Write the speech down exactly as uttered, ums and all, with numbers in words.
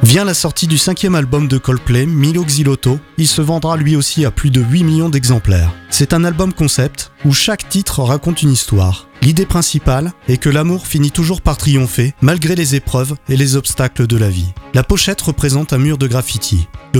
Vient la sortie du cinquième album de Coldplay, Milo Xilotto. Il se vendra lui aussi à plus de huit millions d'exemplaires. C'est un album concept où chaque titre raconte une histoire. L'idée principale est que l'amour finit toujours par triompher malgré les épreuves et les obstacles de la vie. La pochette représente un mur de graffiti.